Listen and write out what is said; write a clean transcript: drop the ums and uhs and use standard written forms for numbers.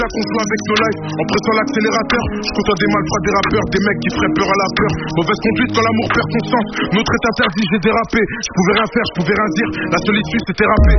ça qu'on joue avec nos lives. En pressant l'accélérateur, je côtoie des malfrats, des rappeurs, des mecs qui feraient peur à la peur. Mauvaise conduite quand l'amour perd son sens. Notre est interdit, j'ai dérapé. Je pouvais rien faire, je pouvais rien dire. La seule issue c'était rapper.